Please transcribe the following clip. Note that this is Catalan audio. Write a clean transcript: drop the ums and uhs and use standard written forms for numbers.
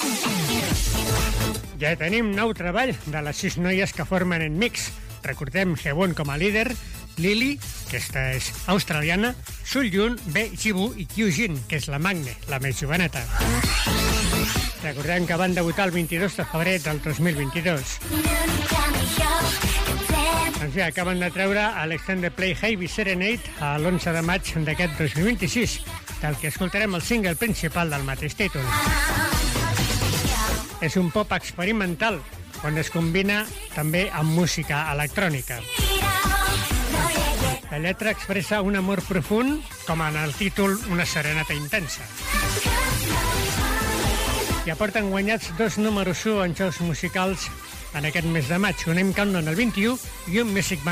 Ja tenim nou treball de les 6 noies que formen en Mix. Recordem Hewon com a líder, Lily, que esta és australiana, Sulyun, Bae Jibu i Kyujin, que és la Magne, la més joveneta. Recordem que van debutar el 22 de febrer del 2022. Doncs bé, acaben de treure a l'Extended Play Heavy Serenade a l'11 de maig d'aquest 2026, del que escoltarem el single principal del mateix títol. És un pop experimental, on es combina també amb música electrònica. La lletra expressa un amor profund, com en el títol Una serenata intensa. Ja porten guanyats 2 números 1 en shows musicals en aquest mes de maig, un M Countdown el 21 i un Music